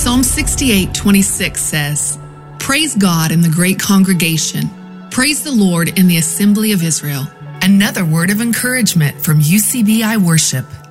Psalm 68:26 says, "Praise God in the great congregation. Praise the Lord in the assembly of Israel." Another word of encouragement from UCBI Worship.